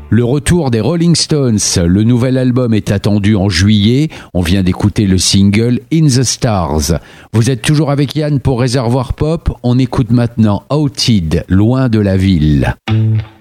Le retour des Rolling Stones, le nouvel album est attendu en juillet. On vient d'écouter le single In the Stars. Vous êtes toujours avec Yann pour Réservoir Pop. On écoute maintenant Outed, Loin de la ville.